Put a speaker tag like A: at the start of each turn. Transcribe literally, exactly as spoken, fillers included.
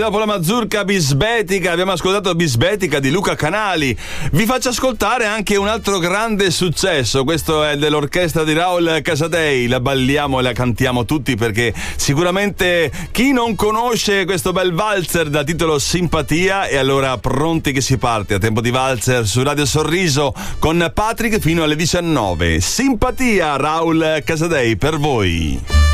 A: dopo la mazurka bisbetica, abbiamo ascoltato Bisbetica di Luca Canali. Vi faccio ascoltare anche un altro grande successo. Questo è dell'orchestra di Raul Casadei. La balliamo e la cantiamo tutti, perché sicuramente chi non conosce questo bel valzer dal titolo Simpatia, e allora pronti che si parte a Tempo di Valzer su Radio Sorriso con Patrick fino alle diciannove. Simpatia, Raul Casadei per voi.